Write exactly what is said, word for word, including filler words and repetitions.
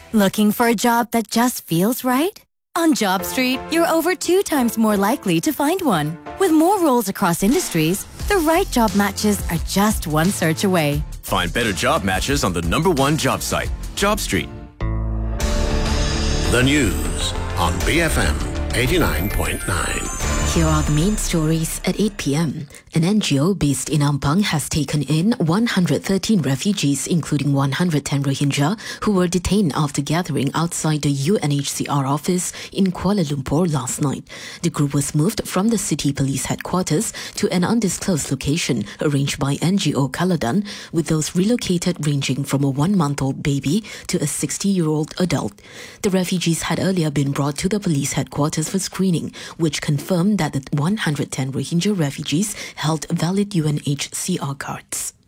Looking for a job that just feels right? On JobStreet, you're over two times more likely to find one. With more roles across industries, the right job matches are just one search away. Find better job matches on the number one job site, JobStreet. The news on B F M eighty-nine point nine. Here are the main stories at eight p.m. An N G O based in Ampang has taken in one hundred thirteen refugees, including one hundred ten Rohingya, who were detained after gathering outside the U N H C R office in Kuala Lumpur last night. The group was moved from the city police headquarters to an undisclosed location arranged by N G O Kaladan, with those relocated ranging from a one-month-old baby to a sixty-year-old adult. The refugees had earlier been brought to the police headquarters for screening, which confirmed that the one hundred ten Rohingya refugees held valid U N H C R cards.